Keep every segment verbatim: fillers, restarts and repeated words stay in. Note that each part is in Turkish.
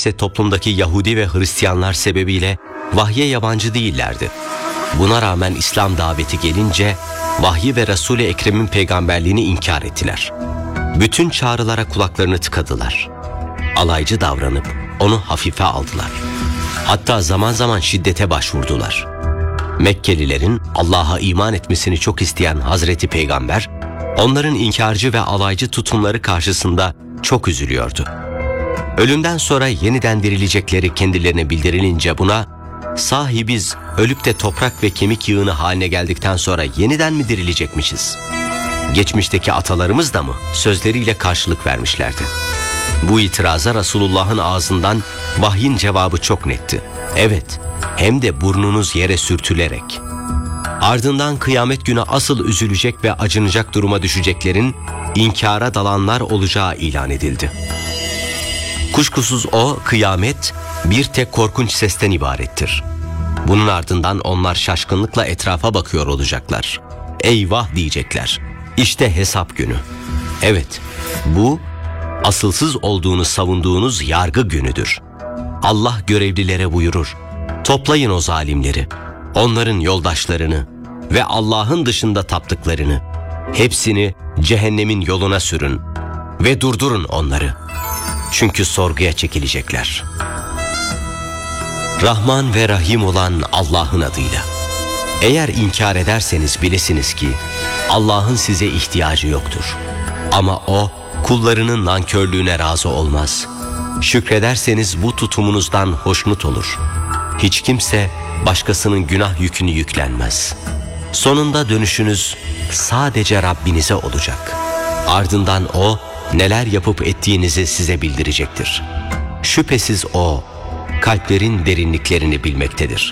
ise toplumdaki Yahudi ve Hristiyanlar sebebiyle vahye yabancı değillerdi. Buna rağmen İslam daveti gelince vahyi ve Resul-i Ekrem'in peygamberliğini inkar ettiler. Bütün çağrılara kulaklarını tıkadılar. Alaycı davranıp onu hafife aldılar. Hatta zaman zaman şiddete başvurdular. Mekkelilerin Allah'a iman etmesini çok isteyen Hazreti Peygamber, onların inkarcı ve alaycı tutumları karşısında çok üzülüyordu. Ölümden sonra yeniden dirilecekleri kendilerine bildirilince buna, "Sahi biz ölüp de toprak ve kemik yığını haline geldikten sonra yeniden mi dirilecekmişiz? Geçmişteki atalarımız da mı?" sözleriyle karşılık vermişlerdi. Bu itiraza Resulullah'ın ağzından vahyin cevabı çok netti. Evet, hem de burnunuz yere sürtülerek. Ardından kıyamet günü asıl üzülecek ve acınacak duruma düşeceklerin inkara dalanlar olacağı ilan edildi. Kuşkusuz o kıyamet bir tek korkunç sesten ibarettir. Bunun ardından onlar şaşkınlıkla etrafa bakıyor olacaklar. Eyvah diyecekler. İşte hesap günü. Evet, bu asılsız olduğunu savunduğunuz yargı günüdür. Allah görevlilere buyurur: "Toplayın o zalimleri, onların yoldaşlarını ve Allah'ın dışında taptıklarını, hepsini cehennemin yoluna sürün ve durdurun onları. Çünkü sorguya çekilecekler." Rahman ve Rahim olan Allah'ın adıyla. Eğer inkar ederseniz bilesiniz ki Allah'ın size ihtiyacı yoktur. Ama O kullarının nankörlüğüne razı olmaz. Şükrederseniz bu tutumunuzdan hoşnut olur. Hiç kimse başkasının günah yükünü yüklenmez. Sonunda dönüşünüz sadece Rabbinize olacak. Ardından O neler yapıp ettiğinizi size bildirecektir. Şüphesiz O kalplerin derinliklerini bilmektedir.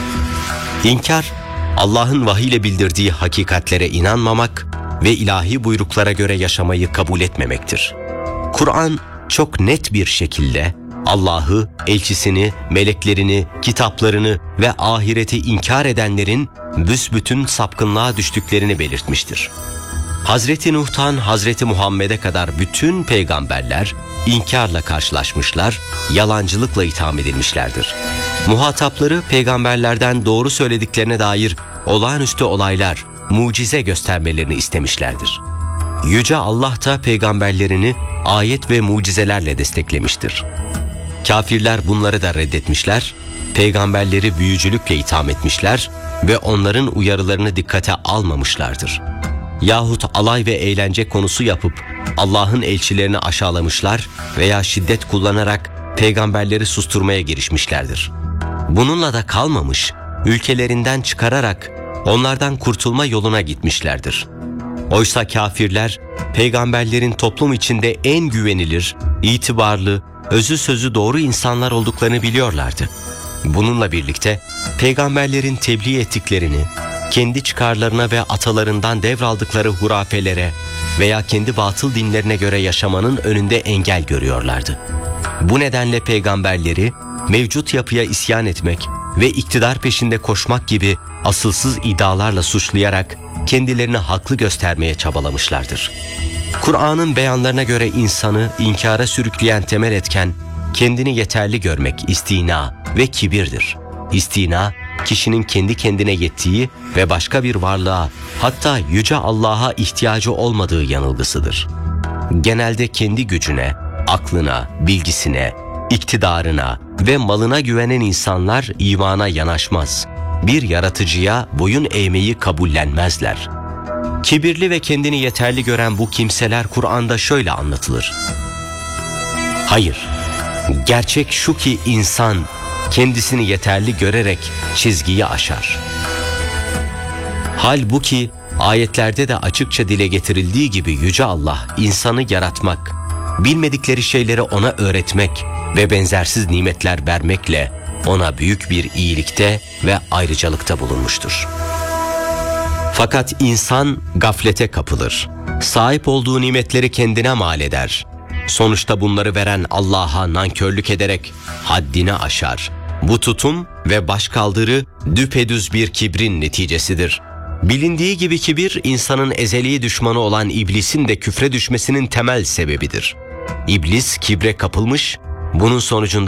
İnkar, Allah'ın vahiyle bildirdiği hakikatlere inanmamak ve ilahi buyruklara göre yaşamayı kabul etmemektir. Kur'an çok net bir şekilde Allah'ı, elçisini, meleklerini, kitaplarını ve ahireti inkar edenlerin büsbütün sapkınlığa düştüklerini belirtmiştir. Hazreti Nuh'tan Hazreti Muhammed'e kadar bütün peygamberler inkarla karşılaşmışlar, yalancılıkla itham edilmişlerdir. Muhatapları peygamberlerden doğru söylediklerine dair olağanüstü olaylar, mucize göstermelerini istemişlerdir. Yüce Allah da peygamberlerini ayet ve mucizelerle desteklemiştir. Kafirler bunları da reddetmişler, peygamberleri büyücülükle itham etmişler ve onların uyarılarını dikkate almamışlardır. Yahut alay ve eğlence konusu yapıp Allah'ın elçilerini aşağılamışlar veya şiddet kullanarak peygamberleri susturmaya girişmişlerdir. Bununla da kalmamış, ülkelerinden çıkararak onlardan kurtulma yoluna gitmişlerdir. Oysa kafirler peygamberlerin toplum içinde en güvenilir, itibarlı, özü sözü doğru insanlar olduklarını biliyorlardı. Bununla birlikte peygamberlerin tebliğ ettiklerini kendi çıkarlarına ve atalarından devraldıkları hurafelere veya kendi batıl dinlerine göre yaşamanın önünde engel görüyorlardı. Bu nedenle peygamberleri mevcut yapıya isyan etmek ve iktidar peşinde koşmak gibi asılsız iddialarla suçlayarak kendilerini haklı göstermeye çabalamışlardır. Kur'an'ın beyanlarına göre insanı inkara sürükleyen temel etken kendini yeterli görmek, istina ve kibirdir. İstina, kişinin kendi kendine yettiği ve başka bir varlığa, hatta Yüce Allah'a ihtiyacı olmadığı yanılgısıdır. Genelde kendi gücüne, aklına, bilgisine, iktidarına ve malına güvenen insanlar imana yanaşmaz. Bir yaratıcıya boyun eğmeyi kabullenmezler. Kibirli ve kendini yeterli gören bu kimseler Kur'an'da şöyle anlatılır: Hayır, gerçek şu ki insan kendisini yeterli görerek çizgiyi aşar. Halbuki ayetlerde de açıkça dile getirildiği gibi Yüce Allah insanı yaratmak, bilmedikleri şeyleri ona öğretmek ve benzersiz nimetler vermekle ona büyük bir iyilikte ve ayrıcalıkta bulunmuştur. Fakat insan gaflete kapılır, sahip olduğu nimetleri kendine mal eder. Sonuçta bunları veren Allah'a nankörlük ederek haddini aşar. Bu tutum ve başkaldırı düpedüz bir kibrin neticesidir. Bilindiği gibi kibir, insanın ezeli düşmanı olan iblisin de küfre düşmesinin temel sebebidir. İblis kibre kapılmış, bunun sonucunda